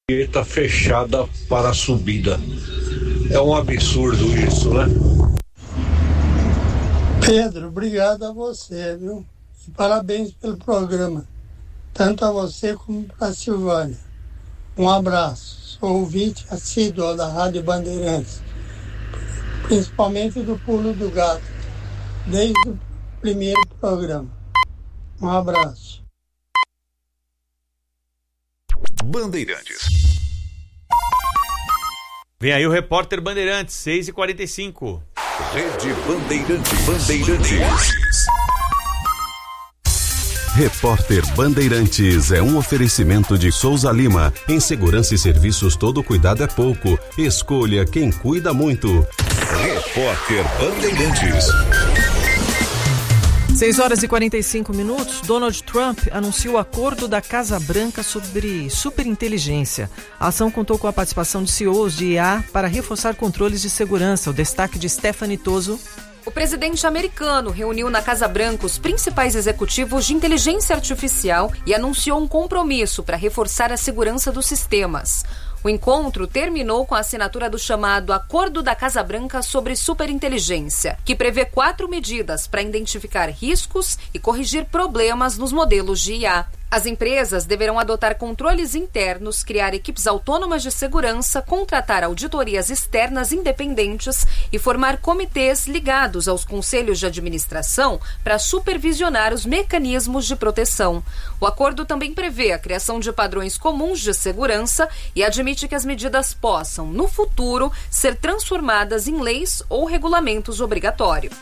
Está fechada para a subida. É um absurdo isso, né? Pedro, obrigado a você, viu? E parabéns pelo programa, tanto a você como para a Silvânia. Um abraço. Sou ouvinte assíduo da Rádio Bandeirantes, principalmente do Pulo do Gato, desde o primeiro programa. Um abraço. Bandeirantes. Vem aí o repórter Bandeirantes, 6h45. Rede Bandeirantes. Repórter Bandeirantes é um oferecimento de Souza Lima. Em segurança e serviços, todo cuidado é pouco. Escolha quem cuida muito. Repórter Bandeirantes. 6h45. Donald Trump anunciou o acordo da Casa Branca sobre superinteligência. A ação contou com a participação de CEOs de IA para reforçar controles de segurança. O destaque de Stephanie Toso. O presidente americano reuniu na Casa Branca os principais executivos de inteligência artificial e anunciou um compromisso para reforçar a segurança dos sistemas. O encontro terminou com a assinatura do chamado Acordo da Casa Branca sobre Superinteligência, que prevê 4 medidas para identificar riscos e corrigir problemas nos modelos de IA. As empresas deverão adotar controles internos, criar equipes autônomas de segurança, contratar auditorias externas independentes e formar comitês ligados aos conselhos de administração para supervisionar os mecanismos de proteção. O acordo também prevê a criação de padrões comuns de segurança e admite que as medidas possam, no futuro, ser transformadas em leis ou regulamentos obrigatórios.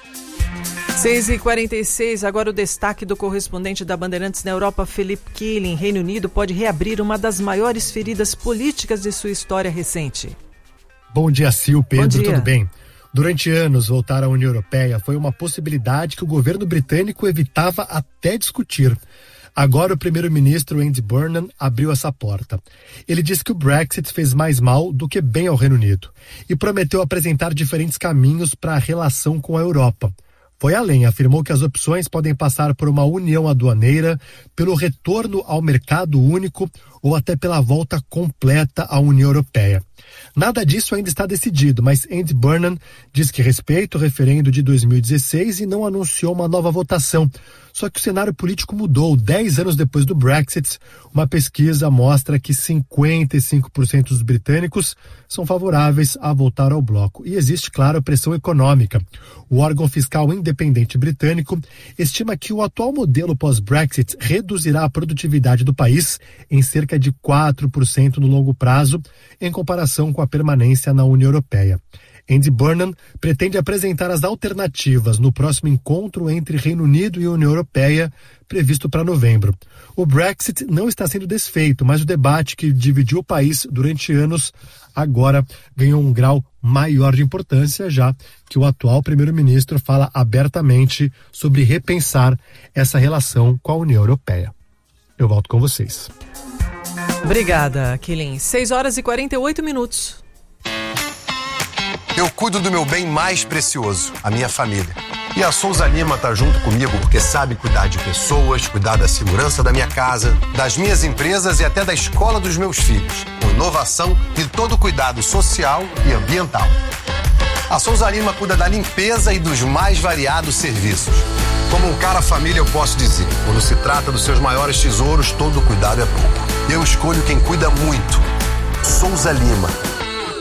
6h46, agora o destaque do correspondente da Bandeirantes na Europa, Felipe Killing. Reino Unido pode reabrir uma das maiores feridas políticas de sua história recente. Bom dia, Sil, Pedro, Bom dia. Tudo bem? Durante anos, voltar à União Europeia foi uma possibilidade que o governo britânico evitava até discutir. Agora o primeiro-ministro Andy Burnham abriu essa porta. Ele disse que o Brexit fez mais mal do que bem ao Reino Unido e prometeu apresentar diferentes caminhos para a relação com a Europa. Foi além, afirmou que as opções podem passar por uma união aduaneira, pelo retorno ao mercado único ou até pela volta completa à União Europeia. Nada disso ainda está decidido, mas Andy Burnham diz que respeita o referendo de 2016 e não anunciou uma nova votação. Só que o cenário político mudou. 10 anos depois do Brexit, uma pesquisa mostra que 55% dos britânicos são favoráveis a voltar ao bloco. E existe, claro, pressão econômica. O órgão fiscal independente britânico estima que o atual modelo pós-Brexit reduzirá a produtividade do país em cerca de 4% no longo prazo, em comparação com a permanência na União Europeia. Andy Burnham pretende apresentar as alternativas no próximo encontro entre Reino Unido e União Europeia, previsto para novembro. O Brexit não está sendo desfeito, mas o debate que dividiu o país durante anos agora ganhou um grau maior de importância, já que o atual primeiro-ministro fala abertamente sobre repensar essa relação com a União Europeia. Eu volto com vocês. Obrigada, Killing. 6h48. Eu cuido do meu bem mais precioso, a minha família. E a Souza Lima está junto comigo porque sabe cuidar de pessoas, cuidar da segurança da minha casa, das minhas empresas e até da escola dos meus filhos, com inovação e todo o cuidado social e ambiental. A Souza Lima cuida da limpeza e dos mais variados serviços. Como um cara família, eu posso dizer, quando se trata dos seus maiores tesouros, todo cuidado é pouco. Eu escolho quem cuida muito. Souza Lima.